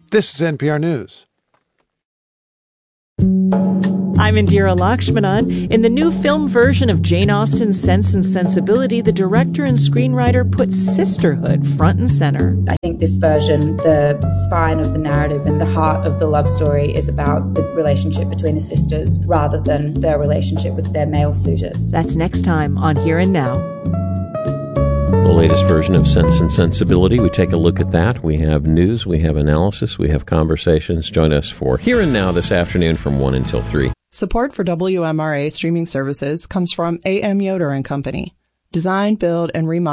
This is NPR News. I'm Indira Lakshmanan. In the new film version of Jane Austen's Sense and Sensibility, the director and screenwriter put sisterhood front and center. I think this version, the spine of the narrative and the heart of the love story is about the relationship between the sisters rather than their relationship with their male suitors. That's next time on Here and Now. The latest version of Sense and Sensibility. We take a look at that. We have news, we have analysis, we have conversations. Join us for Here and Now this afternoon from 1 until 3. Support for WMRA streaming services comes from A.M. Yoder and Company. Design, build, and remodel